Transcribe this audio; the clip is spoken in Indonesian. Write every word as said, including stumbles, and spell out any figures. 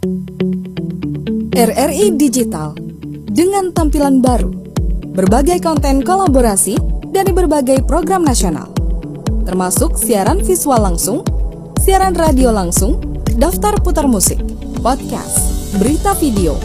R R I Digital dengan tampilan baru, berbagai konten kolaborasi dari berbagai program nasional, termasuk siaran visual langsung, siaran radio langsung, daftar putar musik, podcast, berita video,